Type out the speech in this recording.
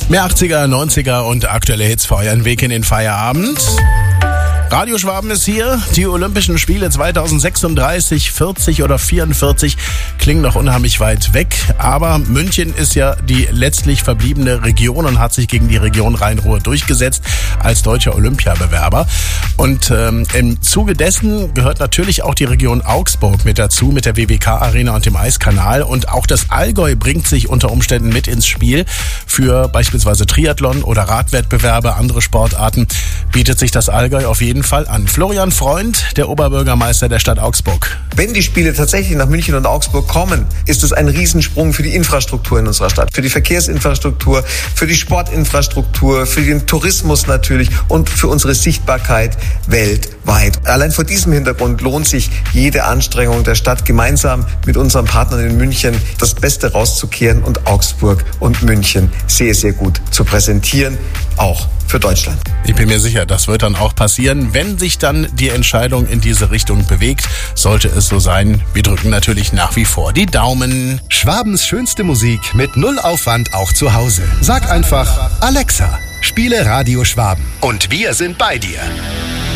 Mehr 80er, 90er und aktuelle Hits für euren Weg in den Feierabend. Radio Schwaben ist hier. Die Olympischen Spiele 2036, 40 oder 44 klingen noch unheimlich weit weg. Aber München ist ja die letztlich verbliebene Region und hat sich gegen die Region Rhein-Ruhr durchgesetzt als deutscher Olympiabewerber. Und im Zuge dessen gehört natürlich auch die Region Augsburg mit dazu, mit der WWK-Arena und dem Eiskanal. Und auch das Allgäu bringt sich unter Umständen mit ins Spiel. Für beispielsweise Triathlon oder Radwettbewerbe, andere Sportarten bietet sich das Allgäu auf jeden Fall an. Florian Freund, der Oberbürgermeister der Stadt Augsburg. Wenn die Spiele tatsächlich nach München und Augsburg kommen, ist es ein Riesensprung für die Infrastruktur in unserer Stadt, für die Verkehrsinfrastruktur, für die Sportinfrastruktur, für den Tourismus natürlich und für unsere Sichtbarkeit weltweit. Allein vor diesem Hintergrund lohnt sich jede Anstrengung der Stadt, gemeinsam mit unseren Partnern in München das Beste rauszukehren und Augsburg und München sehr, sehr gut zu präsentieren, auch für Deutschland. Ich bin mir sicher, das wird dann auch passieren, wenn sich dann die Entscheidung in diese Richtung bewegt. Sollte es so sein, wir drücken natürlich nach wie vor die Daumen. Schwabens schönste Musik mit null Aufwand auch zu Hause. Sag einfach, Alexa, spiele Radio Schwaben. Und wir sind bei dir.